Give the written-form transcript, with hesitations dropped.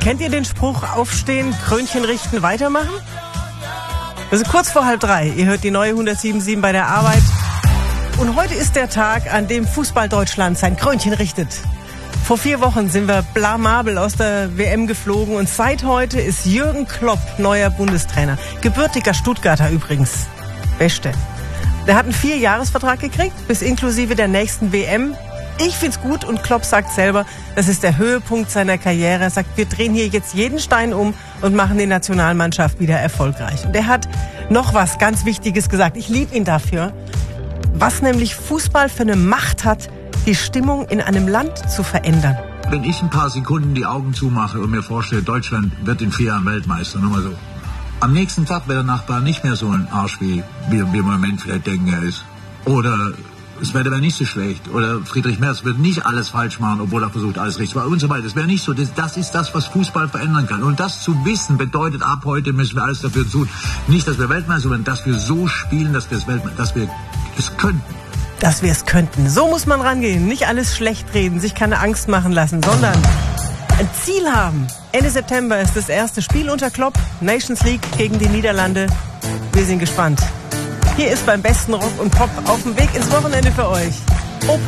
Kennt ihr den Spruch, aufstehen, Krönchen richten, weitermachen? Das ist kurz vor 2:30. Ihr hört die neue 107.7 bei der Arbeit. Und heute ist der Tag, an dem Fußball Deutschland sein Krönchen richtet. Vor 4 Wochen sind wir blamabel aus der WM geflogen und seit heute ist Jürgen Klopp neuer Bundestrainer. Gebürtiger Stuttgarter übrigens. Beste. Der hat einen 4-Jahres-Vertrag gekriegt, bis inklusive der nächsten WM. Ich find's gut und Klopp sagt selber, das ist der Höhepunkt seiner Karriere. Er sagt, wir drehen hier jetzt jeden Stein um und machen die Nationalmannschaft wieder erfolgreich. Und er hat noch was ganz Wichtiges gesagt. Ich liebe ihn dafür. Was nämlich Fußball für eine Macht hat, die Stimmung in einem Land zu verändern. Wenn ich ein paar Sekunden die Augen zumache und mir vorstelle, Deutschland wird in 4 Jahren Weltmeister, nur mal so. Am nächsten Tag wird der Nachbar nicht mehr so ein Arsch, wie wir im Moment vielleicht denken, er ist. Oder das Wetter wäre nicht so schlecht. Oder Friedrich Merz wird nicht alles falsch machen, obwohl er versucht, alles richtig zu machen und so weiter. Das wäre nicht so. Das ist das, was Fußball verändern kann. Und das zu wissen, bedeutet, ab heute müssen wir alles dafür tun. Nicht, dass wir Weltmeister, sondern dass wir so spielen, dass wir es könnten. Dass wir es könnten. So muss man rangehen. Nicht alles schlecht reden, sich keine Angst machen lassen, sondern ein Ziel haben. Ende September ist das erste Spiel unter Klopp. Nations League gegen die Niederlande. Wir sind gespannt. Hier ist beim besten Rock und Pop auf dem Weg ins Wochenende für euch